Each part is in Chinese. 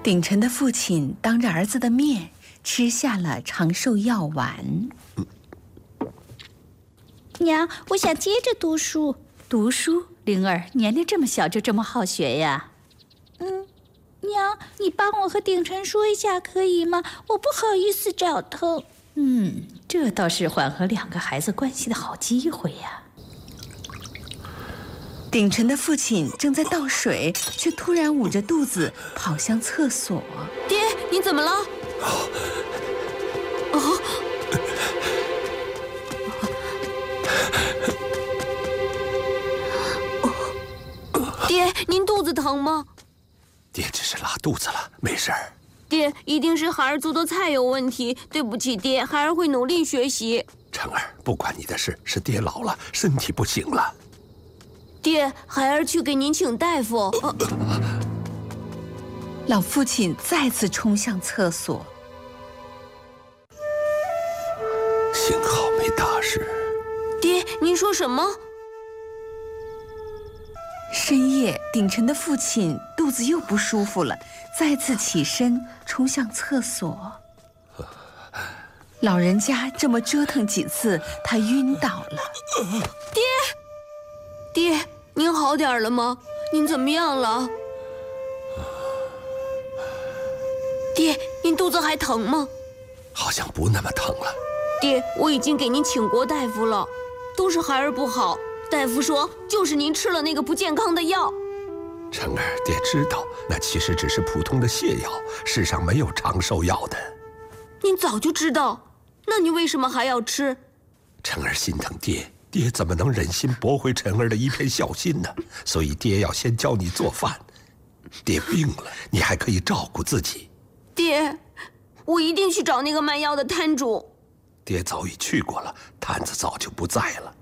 鼎晨的父亲当着儿子的面吃下了长寿药丸。 娘，我想接着读书。 读书？灵儿，年龄这么小就这么好学呀？ 娘，你帮我和鼎晨说一下可以吗？我不好意思找疼。 这倒是缓和两个孩子关系的好机会呀。 鼎晨的父亲正在倒水，却突然捂着肚子跑向厕所。 爹，你怎么了？爹，您肚子疼吗？ 爹只是拉肚子了，没事儿。 爹，一定是孩儿做的菜有问题，对不起爹，孩儿会努力学习。 成儿，不关你的事，是爹老了，身体不行了。 爹，孩儿去给您请大夫。 老父亲再次冲向厕所。 幸好没大事。 爹，您说什么？ 深夜，鼎晨的父亲肚子又不舒服了，再次起身冲向厕所。老人家这么折腾几次，他晕倒了。 爹，您好点了吗？您怎么样了？爹，您肚子还疼吗？ 好像不那么疼了。 爹，我已经给您请过大夫了，都是孩儿不好。大夫说，就是您吃了那个不健康的药。 成儿，爹知道，那其实只是普通的泻药，世上没有长寿药的。 您早就知道，那你为什么还要吃？ 成儿心疼爹，爹怎么能忍心驳回成儿的一片孝心呢？所以爹要先教你做饭。爹病了，你还可以照顾自己。 爹，我一定去找那个卖药的摊主。 爹早已去过了，摊子早就不在了。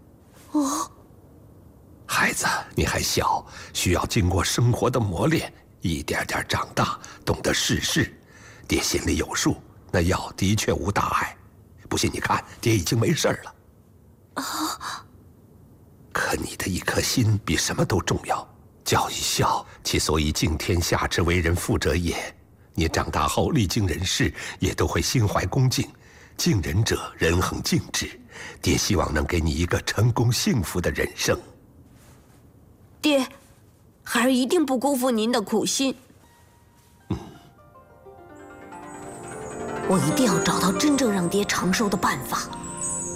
孩子，你还小，需要经过生活的磨练，一点点长大，懂得世事。爹心里有数，那药的确无大碍。不信你看，爹已经没事了。可你的一颗心比什么都重要。教育孝，其所以敬天下之为人父者也。你长大后历经人事，也都会心怀恭敬。敬人者，人恒敬之。爹希望能给你一个成功幸福的人生。 爹，孩儿一定不辜负您的苦心。我一定要找到真正让爹长寿的办法。